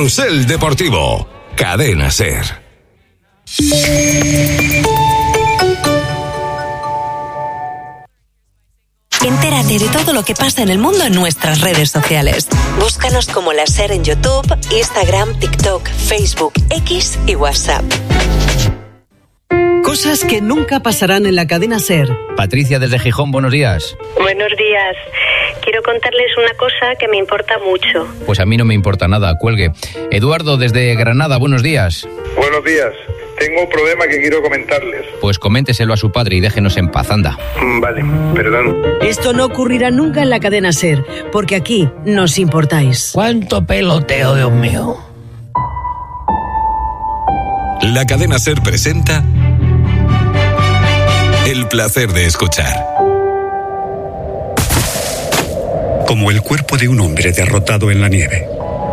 Carrusel Deportivo. Cadena SER. Entérate de todo lo que pasa en el mundo en nuestras redes sociales. Búscanos como La SER en YouTube, Instagram, TikTok, Facebook, X y WhatsApp. Cosas que nunca pasarán en la cadena SER. Patricia desde Gijón, buenos días. Buenos días. Quiero contarles una cosa que me importa mucho. Pues a mí no me importa nada, cuelgue. Eduardo desde Granada, buenos días. Buenos días. Tengo un problema que quiero comentarles. Pues coménteselo a su padre y déjenos en paz, anda. Vale, perdón. Esto no ocurrirá nunca en la cadena SER, porque aquí nos importáis. ¡Cuánto peloteo, Dios mío! La cadena SER presenta El placer de escuchar. Como el cuerpo de un hombre derrotado en la nieve.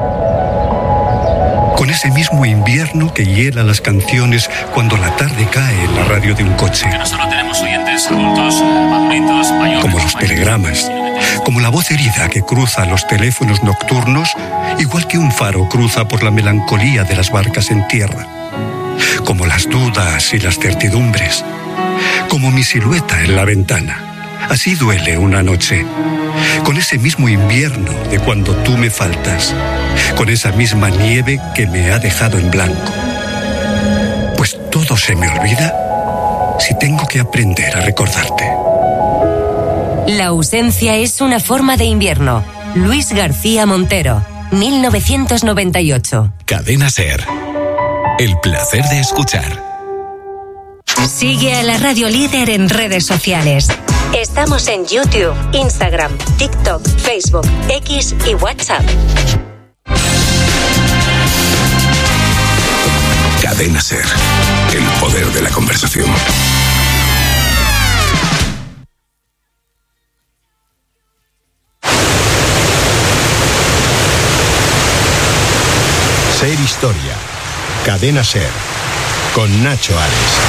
Con ese mismo invierno que hiela las canciones cuando la tarde cae en la radio de un coche. Que no solo tenemos oyentes adultos, maduritos, mayores. Como los telegramas. Como la voz herida que cruza los teléfonos nocturnos, igual que un faro cruza por la melancolía de las barcas en tierra. Como las dudas y las certidumbres. Como mi silueta en la ventana. Así duele una noche. Con ese mismo invierno de cuando tú me faltas. Con esa misma nieve que me ha dejado en blanco. Pues todo se me olvida si tengo que aprender a recordarte. La ausencia es una forma de invierno. Luis García Montero, 1998. Cadena SER. El placer de escuchar. Sigue a la radio líder en redes sociales. Estamos en YouTube, Instagram, TikTok, Facebook, X y WhatsApp. Cadena SER. El poder de la conversación. SER Historia. Cadena SER. Con Nacho Ares.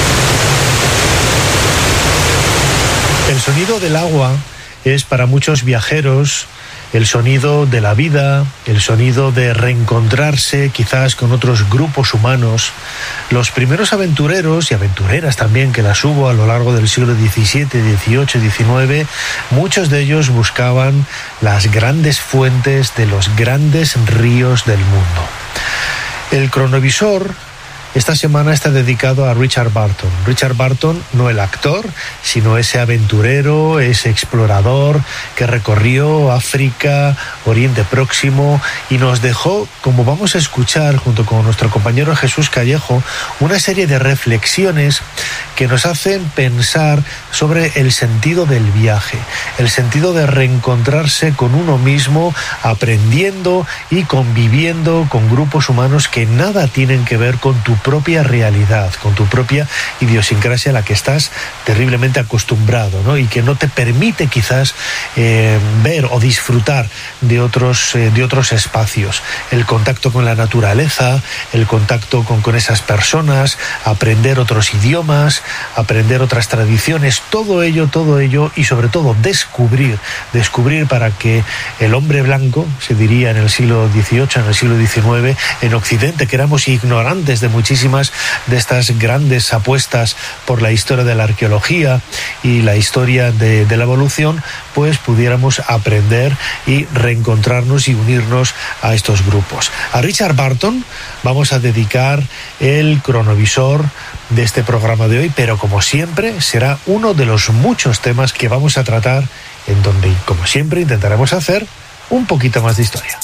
El sonido del agua es para muchos viajeros el sonido de la vida, el sonido de reencontrarse quizás con otros grupos humanos. Los primeros aventureros y aventureras también, que las hubo a lo largo del siglo XVII, XVIII, XIX, muchos de ellos buscaban las grandes fuentes de los grandes ríos del mundo. El cronovisor esta semana está dedicado a Richard Burton. Richard Burton, no el actor, sino ese aventurero, ese explorador que recorrió África, Oriente Próximo y nos dejó, como vamos a escuchar junto con nuestro compañero Jesús Callejo, una serie de reflexiones que nos hacen pensar sobre el sentido del viaje, el sentido de reencontrarse con uno mismo, aprendiendo y conviviendo con grupos humanos que nada tienen que ver con tu propia realidad, con tu propia idiosincrasia a la que estás terriblemente acostumbrado, ¿no? Y que no te permite quizás ver o disfrutar de otros espacios. El contacto con la naturaleza, el contacto con esas personas, aprender otros idiomas, aprender otras tradiciones, todo ello y sobre todo descubrir para que el hombre blanco, se diría en el siglo XVIII, en el siglo XIX, en Occidente, que éramos ignorantes de muchísimas de estas grandes apuestas por la historia de la arqueología y la historia de la evolución, pues pudiéramos aprender y reencontrarnos y unirnos a estos grupos. A Richard Burton vamos a dedicar el cronovisor de este programa de hoy, pero como siempre será uno de los muchos temas que vamos a tratar, en donde, como siempre, intentaremos hacer un poquito más de historia.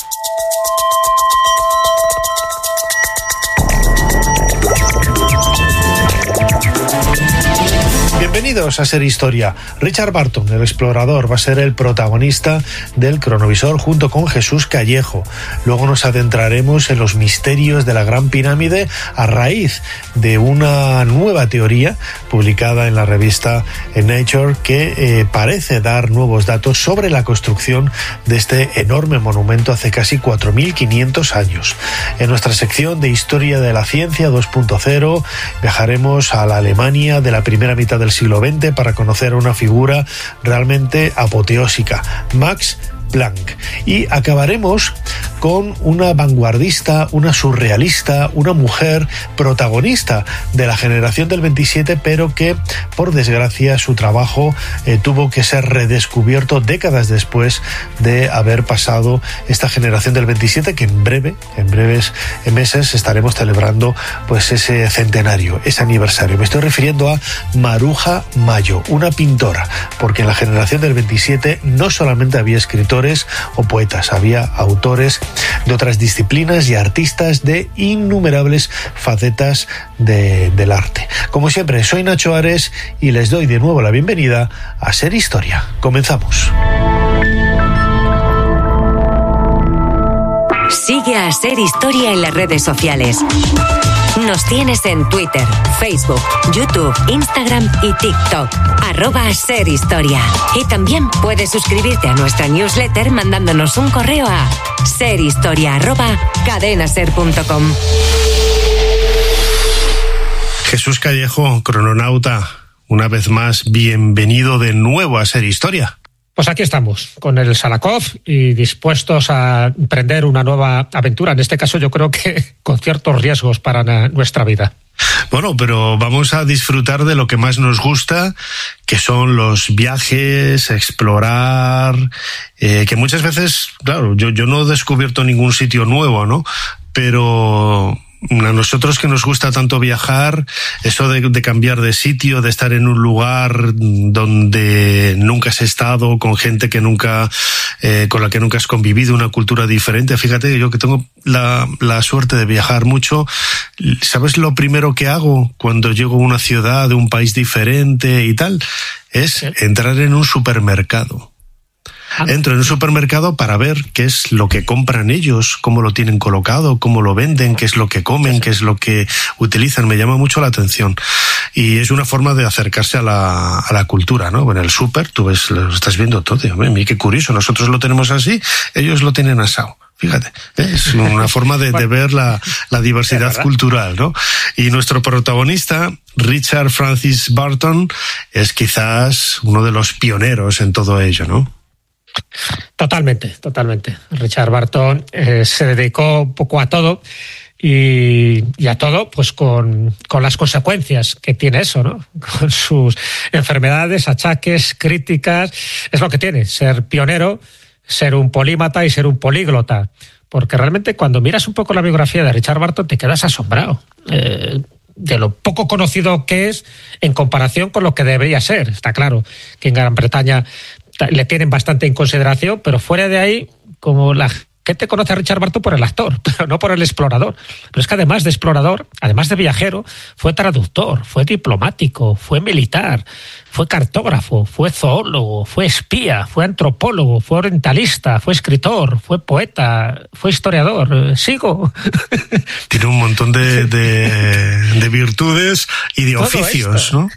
Bienvenidos a SER Historia. Richard Burton, el explorador, va a ser el protagonista del cronovisor junto con Jesús Callejo. Luego nos adentraremos en los misterios de la Gran Pirámide a raíz de una nueva teoría publicada en la revista Nature que parece dar nuevos datos sobre la construcción de este enorme monumento hace casi 4.500 años. En nuestra sección de Historia de la Ciencia 2.0 viajaremos a la Alemania de la primera mitad del siglo XX para conocer a una figura realmente apoteósica, Max Planck. Y acabaremos con una vanguardista, una surrealista, una mujer protagonista de la generación del 27, pero que, por desgracia, su trabajo tuvo que ser redescubierto décadas después de haber pasado esta generación del 27, que en breves meses estaremos celebrando pues ese centenario, ese aniversario. Me estoy refiriendo a Maruja Mayo, una pintora, porque en la generación del 27 no solamente había escritores o poetas, había autores de otras disciplinas y artistas de innumerables facetas del arte. Como siempre, soy Nacho Ares y les doy de nuevo la bienvenida a Ser Historia. Comenzamos. Sigue a Ser Historia en las redes sociales. Nos tienes en Twitter, Facebook, YouTube, Instagram y TikTok. @SerHistoria. Y también puedes suscribirte a nuestra newsletter mandándonos un correo a serhistoria@cadenaser.com. Jesús Callejo, crononauta, una vez más, bienvenido de nuevo a Ser Historia. Pues aquí estamos, con el Salakov y dispuestos a emprender una nueva aventura. En este caso yo creo que con ciertos riesgos para nuestra vida. Bueno, pero vamos a disfrutar de lo que más nos gusta, que son los viajes, explorar, que muchas veces, claro, yo no he descubierto ningún sitio nuevo, ¿no? Pero a nosotros que nos gusta tanto viajar, eso de cambiar de sitio, de estar en un lugar donde nunca has estado, con gente que nunca, con la que nunca has convivido, una cultura diferente. Fíjate, yo que tengo la suerte de viajar mucho, ¿sabes lo primero que hago cuando llego a una ciudad de un país diferente y tal? Es entrar en un supermercado. Entro en un supermercado para ver qué es lo que compran ellos, cómo lo tienen colocado, cómo lo venden, qué es lo que comen, qué es lo que utilizan. Me llama mucho la atención. Y es una forma de acercarse a la cultura, ¿no? En el súper tú ves, lo estás viendo todo. Mira, qué curioso, nosotros lo tenemos así, ellos lo tienen asado. Fíjate, es una forma de ver la diversidad cultural, ¿no? Y nuestro protagonista, Richard Francis Burton, es quizás uno de los pioneros en todo ello, ¿no? Totalmente. Richard Burton se dedicó un poco a todo y a todo pues con las consecuencias que tiene eso, ¿no? Con sus enfermedades, achaques, críticas. Es lo que tiene, ser pionero, ser un polímata y ser un políglota. Porque realmente cuando miras un poco la biografía de Richard Burton te quedas asombrado de lo poco conocido que es en comparación con lo que debería ser. Está claro que en Gran Bretaña le tienen bastante en consideración, pero fuera de ahí, como la gente conoce a Richard Burton por el actor, pero no por el explorador. Pero es que además de explorador, además de viajero, fue traductor, fue diplomático, fue militar, fue cartógrafo, fue zoólogo, fue espía, fue antropólogo, fue orientalista, fue escritor, fue poeta, fue historiador. Sigo. Tiene un montón de virtudes y de oficios, ¿no?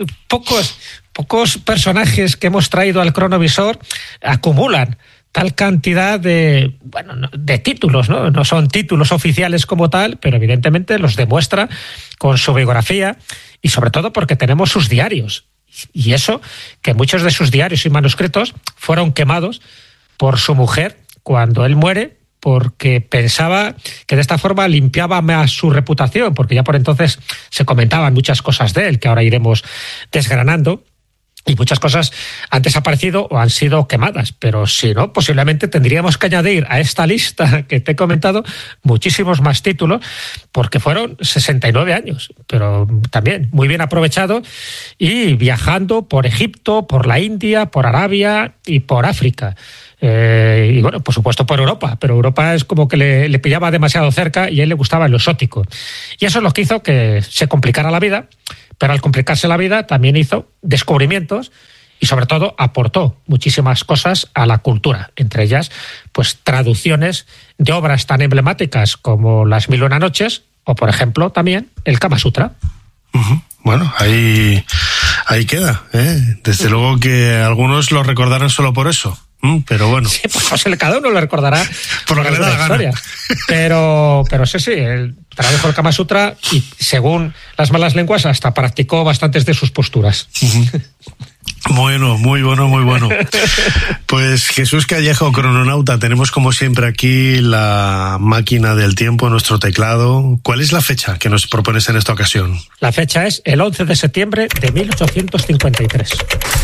Pocos personajes que hemos traído al cronovisor acumulan tal cantidad de títulos, ¿no? No son títulos oficiales como tal, pero evidentemente los demuestra con su biografía y sobre todo porque tenemos sus diarios. Y eso, que muchos de sus diarios y manuscritos fueron quemados por su mujer cuando él muere, porque pensaba que de esta forma limpiaba más su reputación, porque ya por entonces se comentaban muchas cosas de él, que ahora iremos desgranando. Y muchas cosas han desaparecido o han sido quemadas, pero si no, posiblemente tendríamos que añadir a esta lista que te he comentado muchísimos más títulos, porque fueron 69 años, pero también muy bien aprovechado y viajando por Egipto, por la India, por Arabia y por África. Y bueno, por supuesto por Europa, pero Europa es como que le pillaba demasiado cerca y a él le gustaba lo exótico. Y eso es lo que hizo que se complicara la vida, pero al complicarse la vida también hizo descubrimientos y sobre todo aportó muchísimas cosas a la cultura, entre ellas pues traducciones de obras tan emblemáticas como Las Mil y Una Noches o por ejemplo también el Kama Sutra. Bueno, ahí queda, ¿eh? Desde luego que algunos lo recordarán solo por eso. Pero bueno. Sí, pues cada uno lo recordará por lo que le da la historia. Pero sí, él tradujo el Kama Sutra y según las malas lenguas hasta practicó bastantes de sus posturas. Bueno, muy bueno, muy bueno. Pues Jesús Callejo, crononauta, tenemos como siempre aquí la máquina del tiempo, nuestro teclado. ¿Cuál es la fecha que nos propones en esta ocasión? La fecha es el 11 de septiembre de 1853.